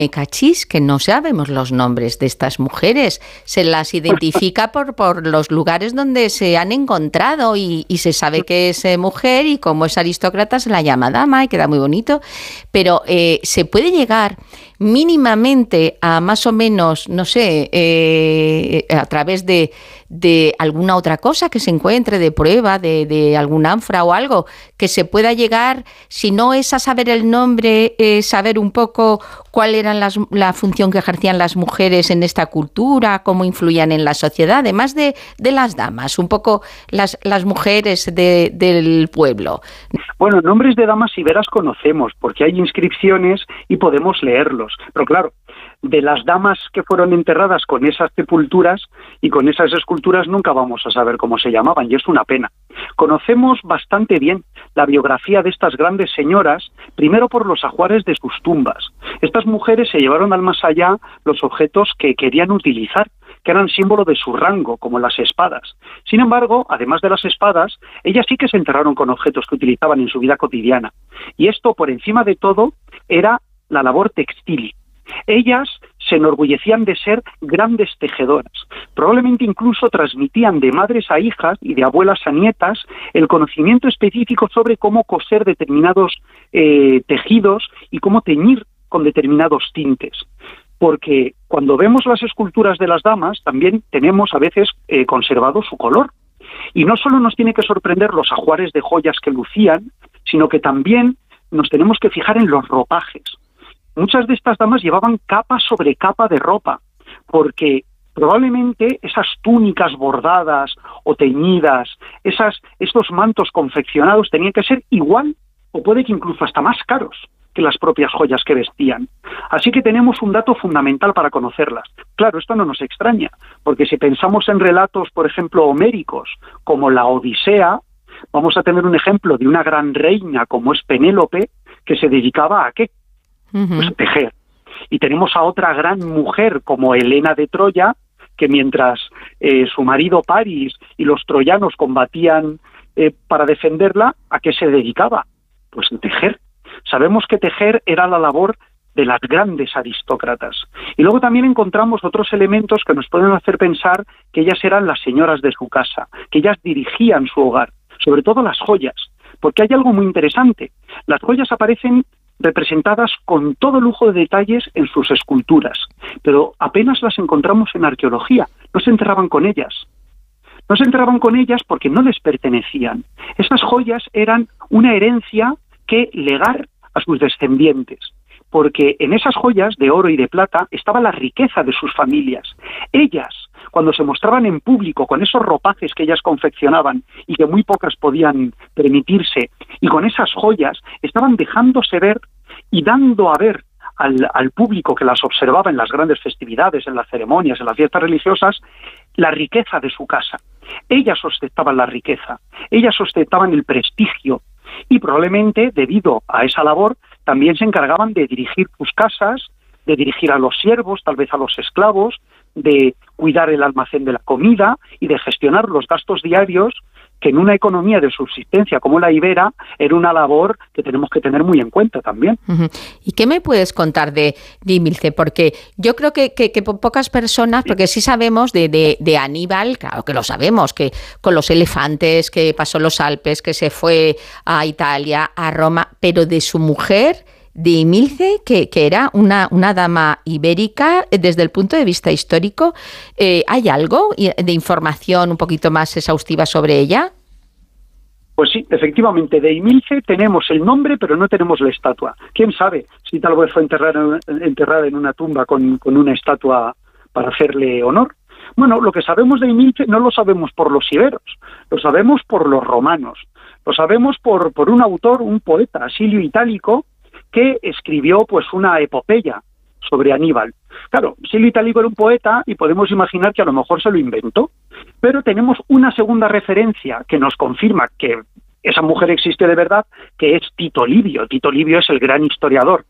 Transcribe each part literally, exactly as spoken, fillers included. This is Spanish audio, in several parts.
cachis que no sabemos los nombres de estas mujeres. Se las identifica por, por los lugares donde se han encontrado y, y se sabe que es eh, mujer y como es aristócrata se la llama dama y queda muy bonito. Pero eh, se puede llegar mínimamente a más o menos, no sé, eh, a través de, de alguna otra cosa que se encuentre, de prueba, de, de algún ánfora o algo, que se pueda llegar, si no es a saber el nombre, eh, saber un poco cuál era las, la función que ejercían las mujeres en esta cultura, cómo influían en la sociedad, además de, de las damas, un poco las, las mujeres de, del pueblo. Bueno, nombres de damas iberas conocemos, porque hay inscripciones y podemos leerlos. Pero claro, de las damas que fueron enterradas con esas sepulturas y con esas esculturas nunca vamos a saber cómo se llamaban, y es una pena. Conocemos bastante bien la biografía de estas grandes señoras, primero por los ajuares de sus tumbas. Estas mujeres se llevaron al más allá los objetos que querían utilizar, que eran símbolo de su rango, como las espadas. Sin embargo, además de las espadas, ellas sí que se enterraron con objetos que utilizaban en su vida cotidiana. Y esto, por encima de todo, era la labor textil. Ellas se enorgullecían de ser grandes tejedoras. Probablemente incluso transmitían de madres a hijas y de abuelas a nietas el conocimiento específico sobre cómo coser determinados eh, tejidos y cómo teñir con determinados tintes. Porque cuando vemos las esculturas de las damas, también tenemos a veces eh, conservado su color. Y no solo nos tiene que sorprender los ajuares de joyas que lucían, sino que también nos tenemos que fijar en los ropajes. Muchas de estas damas llevaban capa sobre capa de ropa, porque probablemente esas túnicas bordadas o teñidas, esas, estos mantos confeccionados tenían que ser igual, o puede que incluso hasta más caros que las propias joyas que vestían. Así que tenemos un dato fundamental para conocerlas. Claro, esto no nos extraña, porque si pensamos en relatos, por ejemplo, homéricos, como la Odisea, vamos a tener un ejemplo de una gran reina como es Penélope, que se dedicaba a ¿qué? Pues a tejer. Y tenemos a otra gran mujer como Helena de Troya, que mientras eh, su marido París y los troyanos combatían eh, para defenderla, ¿a qué se dedicaba? Pues a tejer. Sabemos que tejer era la labor de las grandes aristócratas. Y luego también encontramos otros elementos que nos pueden hacer pensar que ellas eran las señoras de su casa, que ellas dirigían su hogar, sobre todo las joyas, porque hay algo muy interesante. Las joyas aparecen representadas con todo lujo de detalles en sus esculturas, pero apenas las encontramos en arqueología, no se enterraban con ellas. No se enterraban con ellas porque no les pertenecían. Esas joyas eran una herencia que legar a sus descendientes, porque en esas joyas de oro y de plata estaba la riqueza de sus familias. Ellas, cuando se mostraban en público con esos ropajes que ellas confeccionaban y que muy pocas podían permitirse, y con esas joyas estaban dejándose ver y dando a ver al, al público que las observaba en las grandes festividades, en las ceremonias, en las fiestas religiosas, la riqueza de su casa. Ellas ostentaban la riqueza, ellas ostentaban el prestigio, y probablemente, debido a esa labor, también se encargaban de dirigir sus casas, de dirigir a los siervos, tal vez a los esclavos, de cuidar el almacén de la comida y de gestionar los gastos diarios, que en una economía de subsistencia como la ibera era una labor que tenemos que tener muy en cuenta también. Uh-huh. ¿Y qué me puedes contar de Imilce? Porque yo creo que, que, que pocas personas, porque sí sabemos de, de, de Aníbal, claro que lo sabemos, que con los elefantes, que pasó los Alpes, que se fue a Italia, a Roma, pero de su mujer, de Imilce, que, que era una, una dama ibérica, desde el punto de vista histórico, eh, ¿hay algo de información un poquito más exhaustiva sobre ella? Pues sí, efectivamente, de Imilce tenemos el nombre, pero no tenemos la estatua. ¿Quién sabe si tal vez fue enterrada, enterrada en una tumba con, con una estatua para hacerle honor? Bueno, lo que sabemos de Imilce no lo sabemos por los iberos, lo sabemos por los romanos, lo sabemos por, por un autor, un poeta, Silio Itálico, que escribió pues una epopeya sobre Aníbal. Claro, Silio Itálico era un poeta y podemos imaginar que a lo mejor se lo inventó, pero tenemos una segunda referencia que nos confirma que esa mujer existe de verdad, que es Tito Livio. Tito Livio es el gran historiador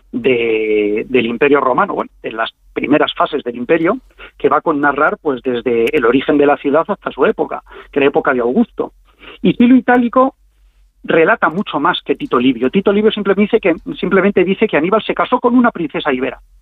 de, del Imperio Romano, bueno, en las primeras fases del Imperio, que va con narrar pues desde el origen de la ciudad hasta su época, que era época de Augusto. Y Silio Itálico relata mucho más que Tito Livio. Tito Livio simplemente dice que, simplemente dice que Aníbal se casó con una princesa ibera.